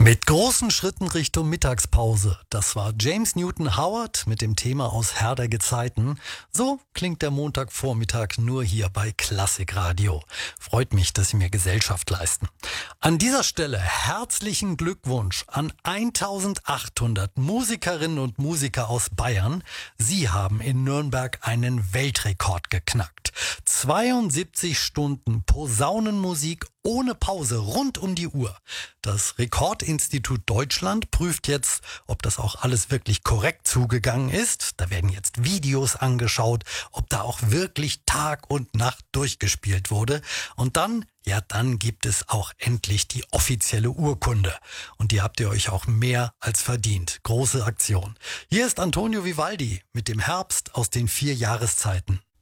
Mit großen Schritten Richtung Mittagspause. Das war James Newton Howard mit dem Thema aus Herr der Gezeiten. So klingt der Montagvormittag nur hier bei Klassikradio. Freut mich, dass Sie mir Gesellschaft leisten. An dieser Stelle herzlichen Glückwunsch an 1800 Musikerinnen und Musiker aus Bayern. Sie haben in Nürnberg einen Weltrekord geknackt. 72 Stunden Posaunenmusik ohne Pause rund um die Uhr. Das Rekordinstitut Deutschland prüft jetzt, ob das auch alles wirklich korrekt zugegangen ist. Da werden jetzt Videos angeschaut, ob da auch wirklich Tag und Nacht durchgespielt wurde. Und dann gibt es auch endlich die offizielle Urkunde. Und die habt ihr euch auch mehr als verdient. Große Aktion. Hier ist Antonio Vivaldi mit dem Herbst aus den 4 Jahreszeiten.